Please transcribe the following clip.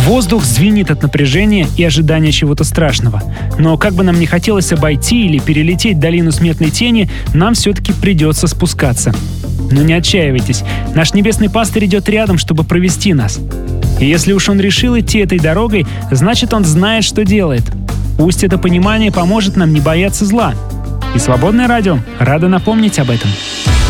Воздух звенит от напряжения и ожидания чего-то страшного. Но как бы нам ни хотелось обойти или перелететь долину смертной тени, нам все-таки придется спускаться. Но не отчаивайтесь, наш небесный пастырь идет рядом, чтобы провести нас. И если уж он решил идти этой дорогой, значит, он знает, что делает. Пусть это понимание поможет нам не бояться зла. И Свободное радио рада напомнить об этом.